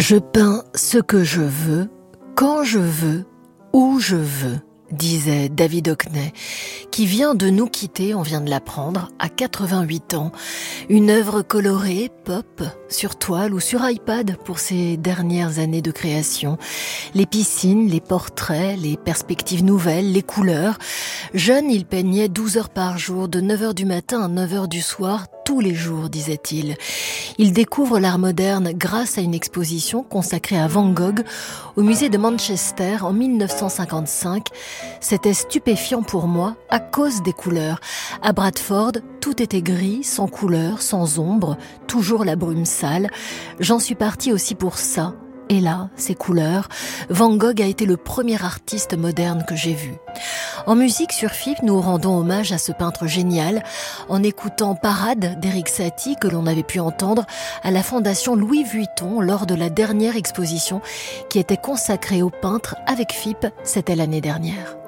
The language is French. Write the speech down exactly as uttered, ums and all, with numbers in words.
Je peins ce que je veux, quand je veux, où je veux, disait David Hockney, qui vient de nous quitter, on vient de l'apprendre, à quatre-vingt-huit ans. Une œuvre colorée, pop, sur toile ou sur iPad pour ses dernières années de création. Les piscines, les portraits, les perspectives nouvelles, les couleurs. Jeune, il peignait douze heures par jour, de neuf heures du matin à neuf heures du soir, tous les jours, disait-il. Il découvre l'art moderne grâce à une exposition consacrée à Van Gogh au musée de Manchester en mille neuf cent cinquante-cinq. C'était stupéfiant pour moi à cause des couleurs. À Bradford, tout était gris, sans couleur, sans ombre, toujours la brume sale. J'en suis partie aussi pour ça. Et là, ces couleurs, Van Gogh a été le premier artiste moderne que j'ai vu. En musique sur F I P, nous rendons hommage à ce peintre génial en écoutant Parade d'Erik Satie que l'on avait pu entendre à la Fondation Louis Vuitton lors de la dernière exposition qui était consacrée au peintre avec F I P, c'était l'année dernière.